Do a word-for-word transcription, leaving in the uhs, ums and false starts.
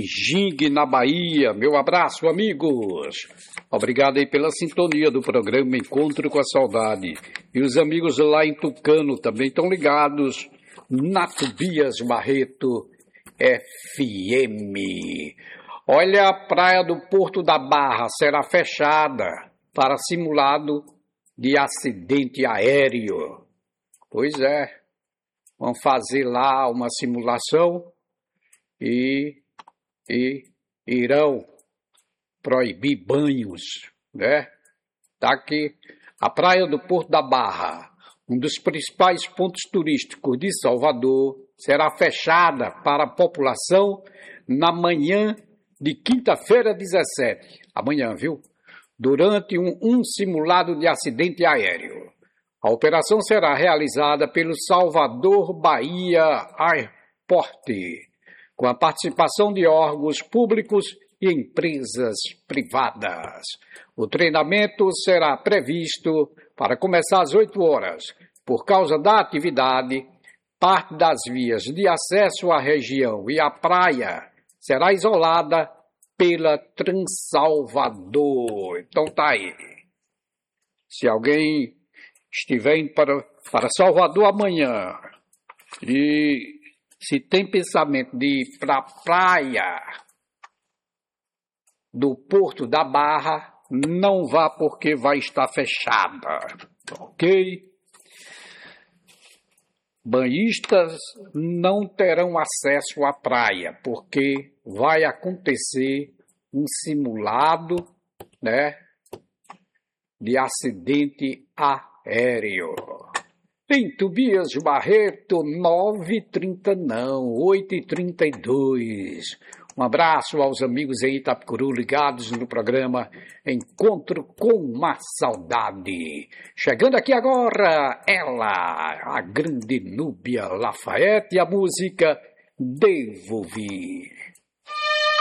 Ijingue, na Bahia. Meu abraço, amigos. Obrigado aí pela sintonia do programa Encontro com a Saudade. E os amigos lá em Tucano também estão ligados na Tobias Barreto F M. Olha, a praia do Porto da Barra será fechada para simulado de acidente aéreo. Pois é, vamos fazer lá uma simulação e, e irão proibir banhos, né? Tá aqui a praia do Porto da Barra, um dos principais pontos turísticos de Salvador, será fechada para a população na manhã de quinta-feira dezessete, amanhã, viu? Durante um, um simulado de acidente aéreo. A operação será realizada pelo Salvador Bahia Airport, com a participação de órgãos públicos e empresas privadas. O treinamento será previsto para começar às oito horas. Por causa da atividade, parte das vias de acesso à região e à praia será isolada pela Transalvador. Então tá aí. Se alguém estiver indo para, para Salvador amanhã e se tem pensamento de ir para a praia do Porto da Barra, não vá porque vai estar fechada, ok? Banhistas não terão acesso à praia porque vai acontecer um simulado, né, de acidente aéreo. Em Tobias Barreto, nove e trinta não, oito e trinta e dois. Um abraço aos amigos em Itapecuru ligados no programa Encontro com a Saudade. Chegando aqui agora, ela, a grande Núbia Lafayette, e a música Devo Vir.